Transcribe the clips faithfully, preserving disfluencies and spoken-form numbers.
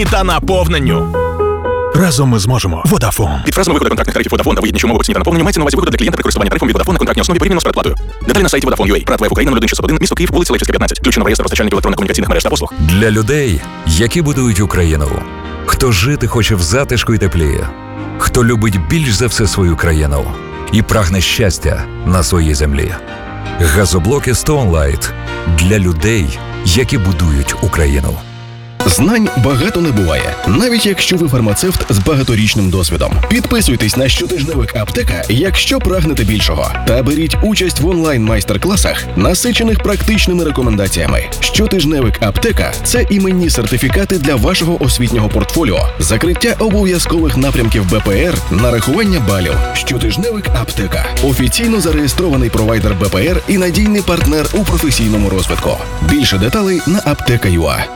та наповненню. Разом ми зможемо. Водафон. Під фразами виходу контрактних тарифів Водафон та вигідніші умови по ціні та наповненню мається на увазі виходу для клієнта при користуванні тарифом від Водафон на контрактній основі порівняно з передплатою. Деталі на сайті Vodafone.ua. Прат Україна нуль один шістсот один, місто Київ, вулиця Лейпцигська, п'ятнадцять. Включено в реєстр постачальників електронно-комунікаційних мереж та послуг. Для людей, які будують Україну. Хто жити хоче в затишку і теплі. Хто любить більш за все свою країну і прагне щастя на своїй землі. Газоблоки Stoneline для людей, які будують Україну. Знань багато не буває, навіть якщо ви фармацевт з багаторічним досвідом. Підписуйтесь на щотижневик Аптека, якщо прагнете більшого. Та беріть участь в онлайн-майстер-класах, насичених практичними рекомендаціями. Щотижневик Аптека – це іменні сертифікати для вашого освітнього портфоліо, закриття обов'язкових напрямків Б П Р, нарахування балів. Щотижневик Аптека – офіційно зареєстрований провайдер Б П Р і надійний партнер у професійному розвитку. Більше деталей на аптека крапка ю а.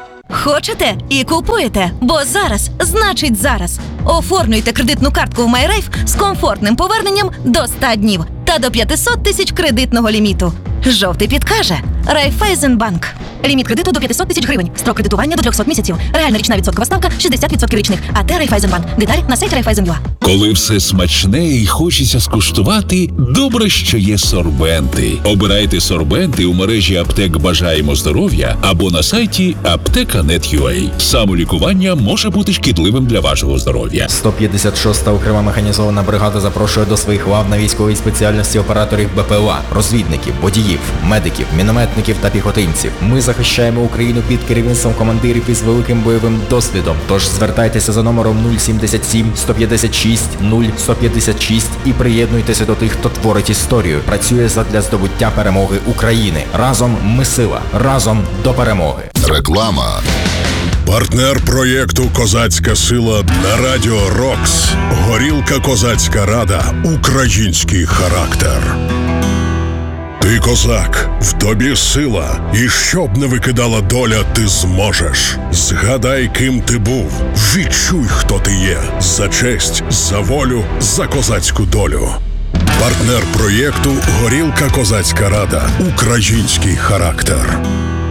Хочете і купуєте, бо зараз значить зараз. Оформлюйте кредитну картку в MyRafe з комфортним поверненням до ста днів та до п'ятсот тисяч кредитного ліміту. Жовтий підкаже Райфайзенбанк. Ліміт кредиту до п'ятсот тисяч гривень. Строк кредитування до трьохсот місяців. Реальна річна відсоткова ставка шістдесят відсотків річних. АТ Райфайзенбанк. Деталі на сайті Райфайзен.ua. Коли все смачне і хочеться скуштувати, добре, що є сорбенти. Обирайте сорбенти у мережі аптек «Бажаємо здоров'я» або на сайті аптека крапка нет крапка ю а. Самолікування може бути шкідливим для вашого здоров'я. сто п'ятдесят шоста окрема механізована бригада запрошує до своїх лав на військовій спеціальності операторів Б П Л А, розвідників, водіїв, медиків, мінометників та піхотинців. Ми захищаємо Україну під керівництвом командирів із великим бойовим досвідом. Тож звертайтеся за номером нуль сімдесят сім сто п'ятдесят шість нуль сто п'ятдесят шість і приєднуйтеся до тих, хто творить історію, працює задля здобуття перемоги України. Разом ми сила, разом до перемоги. Реклама. Партнер проєкту «Козацька сила» на Радіо Рокс. Горілка «Козацька Рада». Український характер. Ти козак, в тобі сила, і щоб не викидала доля, ти зможеш. Згадай, ким ти був, відчуй, хто ти є. За честь, за волю, за козацьку долю. Партнер проєкту «Горілка «Козацька Рада». Український характер.